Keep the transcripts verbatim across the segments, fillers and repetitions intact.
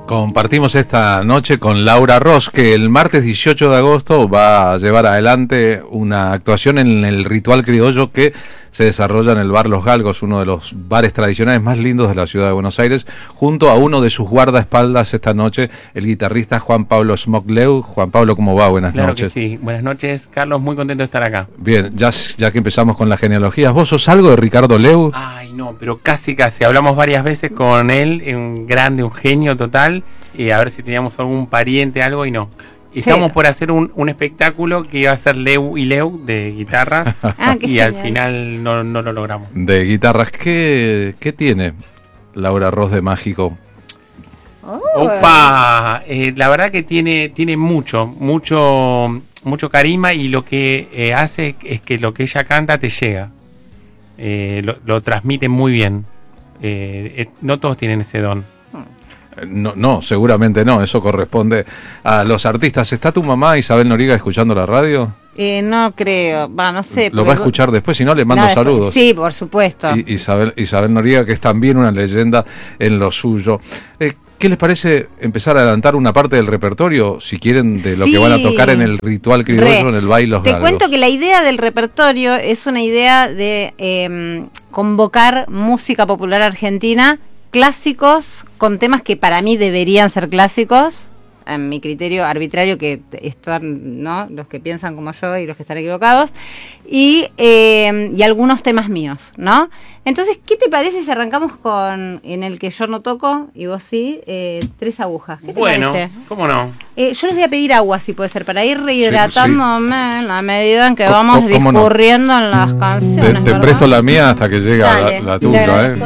Compartimos esta noche con Laura Ross, que el martes dieciocho de agosto va a llevar adelante una actuación en el Ritual Criollo que se desarrolla en el bar Los Galgos, uno de los bares tradicionales más lindos de la ciudad de Buenos Aires, junto a uno de sus guardaespaldas esta noche, el guitarrista Juan Pablo Smokleu. Juan Pablo, ¿cómo va? Buenas claro noches. Que sí, buenas noches, Carlos, muy contento de estar acá. Bien, ya, ya que empezamos con las genealogías, ¿vos sos algo de Ricardo Leu? Ay, no, pero casi, casi. Hablamos varias veces con él, un grande, un genio total, y a ver si teníamos algún pariente, algo, y no. Y estamos sí. por hacer un, un espectáculo que iba a ser Leu y Leu de guitarras, ah, y genial. Al final no, no lo logramos. De guitarras, ¿qué, qué tiene Laura Ross de mágico? Oh. ¡Opa! Eh, la verdad que tiene, tiene mucho, mucho, mucho carisma, y lo que eh, hace es que lo que ella canta te llega. Eh, lo, lo transmite muy bien. Eh, eh, no todos tienen ese don. No, no, seguramente no, eso corresponde a los artistas. ¿Está tu mamá Isabel Noriega escuchando la radio? Eh, no creo, va, no sé. Lo va a escuchar después, si no le mando no, saludos. Sí, por supuesto. I, Isabel, Isabel Noriega, que es también una leyenda en lo suyo. Eh, ¿Qué les parece empezar a adelantar una parte del repertorio, si quieren, de lo sí. que van a tocar en el Ritual Criollo, Re. en el baile Los Te Galgos? cuento que la idea del repertorio es una idea de eh, convocar música popular argentina, clásicos con temas que para mí deberían ser clásicos, en mi criterio arbitrario, que están, ¿no?, los que piensan como yo y los que están equivocados, y, eh, y algunos temas míos, ¿no? Entonces, ¿qué te parece si arrancamos con en el que yo no toco y vos sí, eh, Tres Agujas? ¿Qué te bueno, parece? ¿Cómo no? Eh, yo les voy a pedir agua, si puede ser, para ir rehidratándome sí, sí. en la medida en que ¿Cómo, vamos cómo discurriendo no? en las canciones. Te, te presto la mía hasta que llegue Dale, la, la tuya, ¿eh?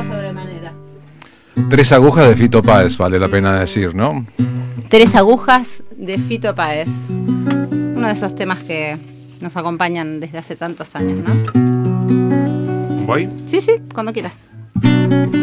Tres Agujas de Fito Páez, vale la pena decir, ¿no? Tres Agujas de Fito Páez. Uno de esos temas que nos acompañan desde hace tantos años, ¿no? ¿Voy? Sí, sí, cuando quieras.